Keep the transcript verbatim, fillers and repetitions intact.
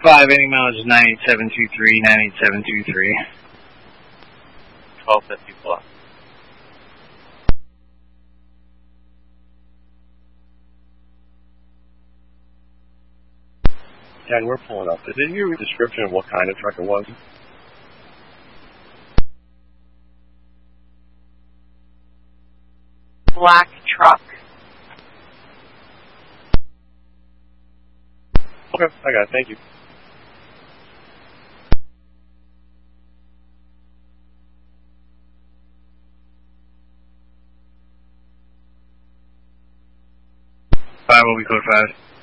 five, ending mileage nine eight seven two three, nine eight seven two three. twelve fifty plus. Dan, we're pulling up. Did you give a description of what kind of truck it was? Black truck. Okay, I got it. Thank you. five will be code five.